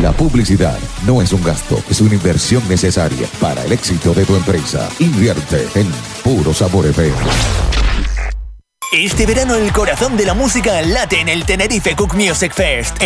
La publicidad no es un gasto, es una inversión necesaria para el éxito de tu empresa. Invierte en Puro Sabor FM. Este verano el corazón de la música late en el Tenerife Cook Music Fest.